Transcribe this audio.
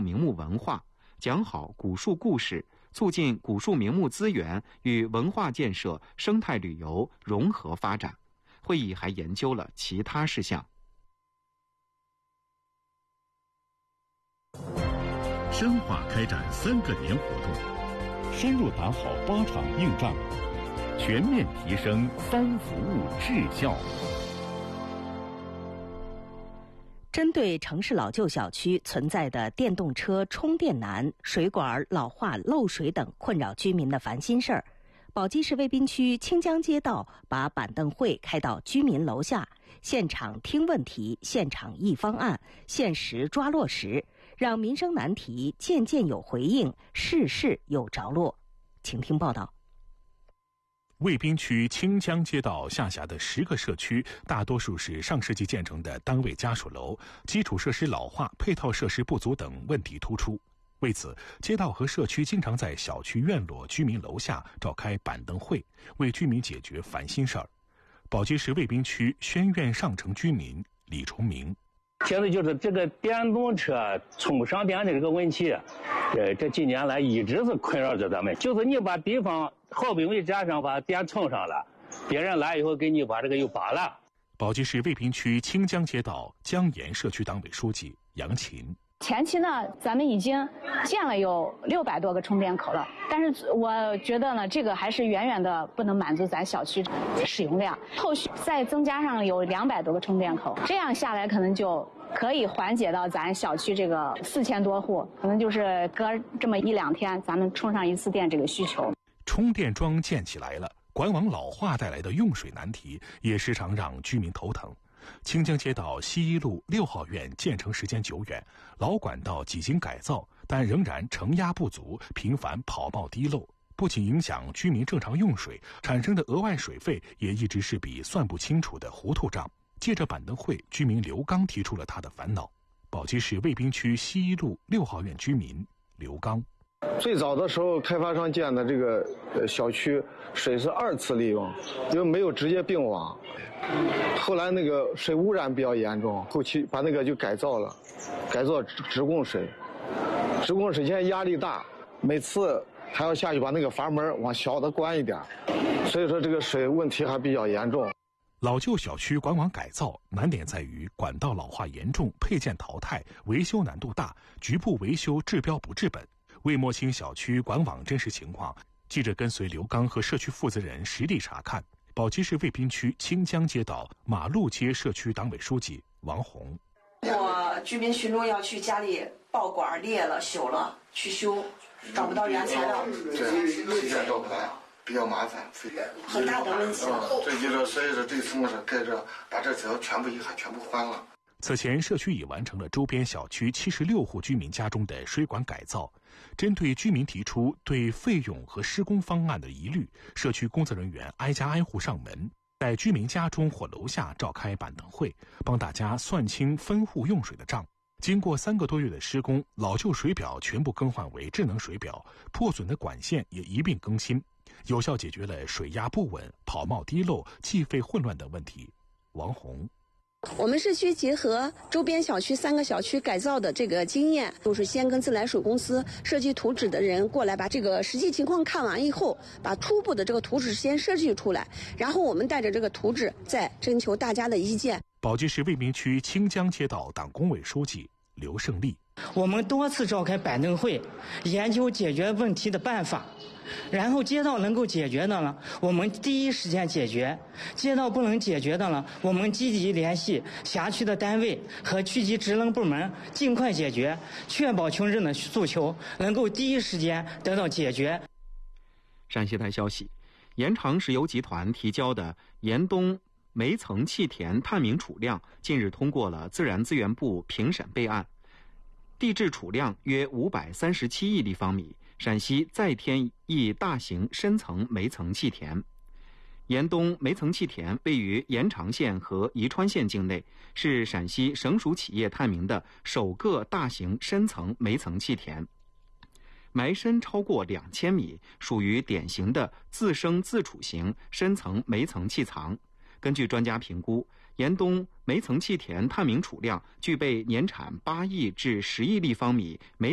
名木文化，讲好古树故事，促进古树名木资源与文化建设、生态旅游融合发展。会议还研究了其他事项。 深化开展3个年活动，深入打好8场硬仗，全面提升3服务质效。 针对城市老旧小区存在的电动车充电难、水管老化漏水等困扰居民的烦心事儿，宝鸡市渭滨区清江街道把板凳会开到居民楼下，现场听问题，现场议方案，限时抓落实，让民生难题件件有回应，事事有着落。请听报道。 渭滨区清江街道下辖的10个社区，大多数是上世纪建成的单位家属楼，基础设施老化、配套设施不足等问题突出。为此，街道和社区经常在小区院落、居民楼下召开板凳会，为居民解决烦心事儿。宝鸡市渭滨区轩苑上城居民李崇明： 现在就是这个电动车充不上电的这个问题，这几年来一直是困扰着咱们。就是你把地方好不容易加上把电充上了，别人来以后给你把这个又拔了。 宝鸡市渭滨区清江街道江沿社区党委书记杨琴： 前期呢，咱们已经建了有600多个充电口了，但是我觉得呢，这个还是远远的不能满足咱小区使用量，后续再增加上有200多个充电口，这样下来可能就可以缓解到咱小区这个4000多户，可能就是隔这么1-2天，咱们充上一次电这个需求。 充电桩建起来了，管网老化带来的用水难题也时常让居民头疼。清江街道西一路6号院建成时间久远，老管道几经改造，但仍然承压不足，频繁跑冒滴漏，不仅影响居民正常用水，产生的额外水费也一直是笔算不清楚的糊涂账。借着板凳会，居民刘刚提出了他的烦恼。宝鸡市渭滨区西一路6号院居民刘刚： 最早的时候，开发商建的这个小区水是2次利用，因为没有直接并网。后来那个水污染比较严重，后期把那个就改造了，改造直供水。直供水现在压力大，每次还要下去把那个阀门往小的关一点，所以说这个水问题还比较严重。 老旧小区管网改造难点在于管道老化严重，配件淘汰，维修难度大，局部维修治标不治本。为摸清小区管网真实情况，记者跟随刘刚和社区负责人实地查看。宝鸡市渭滨区清江街道马路街社区党委书记王红： 我居民群众要去家里爆管裂了、朽了去修，找不到原材料， 这现找不来，比较麻烦， 很大的问题。 这就是所以说这次我是盖着把这材料全部换了。 此前，社区已完成了周边小区76户居民家中的水管改造。针对居民提出对费用和施工方案的疑虑，社区工作人员挨家挨户上门，在居民家中或楼下召开板凳会，帮大家算清分户用水的账。经过3个多月的施工，老旧水表全部更换为智能水表，破损的管线也一并更新，有效解决了水压不稳、跑冒滴漏、计费混乱等问题。王红： 我们社区结合周边小区3个小区改造的这个经验，就是先跟自来水公司设计图纸的人过来，把这个实际情况看完以后，把初步的这个图纸先设计出来，然后我们带着这个图纸再征求大家的意见。 宝鸡市渭滨区清江街道党工委书记刘胜利： 我们多次召开板凳会，研究解决问题的办法，然后街道能够解决的呢，我们第一时间解决；街道不能解决的呢，我们积极联系辖区的单位和区级职能部门，尽快解决，确保群众的诉求能够第一时间得到解决。 陕西台消息，延长石油集团提交的延东煤层气田探明储量近日通过了自然资源部评审备案，地质储量约537亿立方米，陕西再添一大型深层煤层气田。延东煤层气田位于延长县和宜川县境内，是陕西省属企业探明的首个大型深层煤层气田，埋深超过2000米，属于典型的自生自储型深层煤层气藏。根据专家评估，延东煤层气田探明储量具备年产8亿至10亿立方米煤